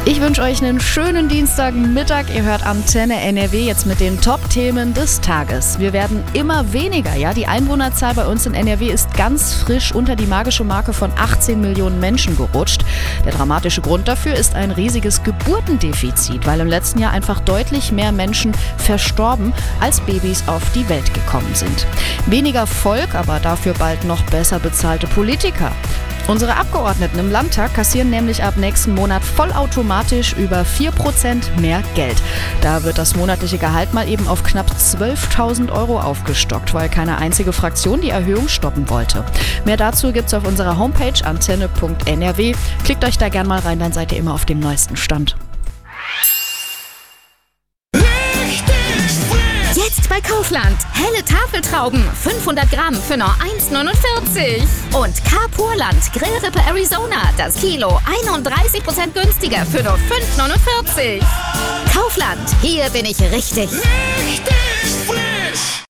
Ich wünsche euch einen schönen Dienstagmittag. Ihr hört Antenne NRW jetzt mit den Top-Themen des Tages. Wir werden immer weniger. Ja, die Einwohnerzahl bei uns in NRW ist ganz frisch unter die magische Marke von 18 Millionen Menschen gerutscht. Der dramatische Grund dafür ist ein riesiges Geburtendefizit, weil im letzten Jahr einfach deutlich mehr Menschen verstorben, als Babys auf die Welt gekommen sind. Weniger Volk, aber dafür bald noch besser bezahlte Politiker. Unsere Abgeordneten im Landtag kassieren nämlich ab nächsten Monat vollautomatisch über 4% mehr Geld. Da wird das monatliche Gehalt mal eben auf knapp 12.000 € aufgestockt, weil keine einzige Fraktion die Erhöhung stoppen wollte. Mehr dazu gibt's auf unserer Homepage antenne.nrw. Klickt euch da gern mal rein, dann seid ihr immer auf dem neuesten Stand. Jetzt bei Kaufland. Helle Tafeltrauben, 500 Gramm für nur 1,49. Und Carpurland Grillrippe Arizona, das Kilo 31% günstiger für nur 5,49. Kaufland, hier bin ich richtig. Richtig frisch!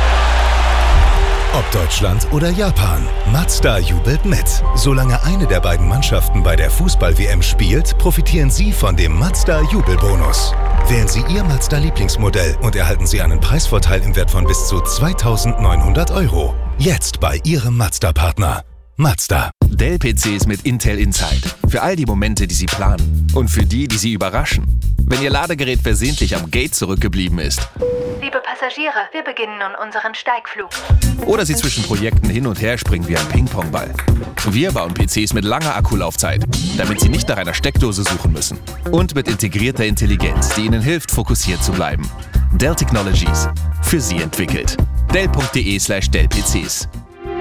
Ob Deutschland oder Japan, Mazda jubelt mit. Solange eine der beiden Mannschaften bei der Fußball-WM spielt, profitieren Sie von dem Mazda-Jubelbonus. Wählen Sie Ihr Mazda-Lieblingsmodell und erhalten Sie einen Preisvorteil im Wert von bis zu 2.900 €. Jetzt bei Ihrem Mazda-Partner. Mazda. Dell-PCs mit Intel Inside. Für all die Momente, die Sie planen. Und für die, die Sie überraschen. Wenn Ihr Ladegerät versehentlich am Gate zurückgeblieben ist. Liebe Passagiere, wir beginnen nun unseren Steigflug. Oder Sie zwischen Projekten hin und her springen wie ein Ping-Pong-Ball. Wir bauen PCs mit langer Akkulaufzeit, damit Sie nicht nach einer Steckdose suchen müssen. Und mit integrierter Intelligenz, die Ihnen hilft, fokussiert zu bleiben. Dell Technologies. Für Sie entwickelt. Dell.de/Dell-PCs.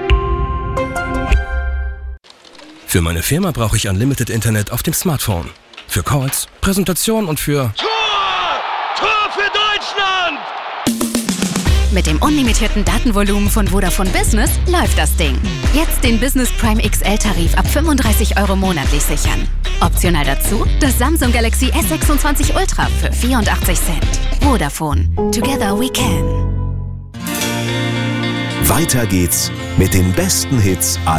Für meine Firma brauche ich Unlimited Internet auf dem Smartphone. Für Calls, Präsentationen und für... Tor für Deutschland! Mit dem unlimitierten Datenvolumen von Vodafone Business läuft das Ding. Jetzt den Business Prime XL-Tarif ab 35 € monatlich sichern. Optional dazu das Samsung Galaxy S26 Ultra für 84 Cent. Vodafone. Together we can. Weiter geht's mit den besten Hits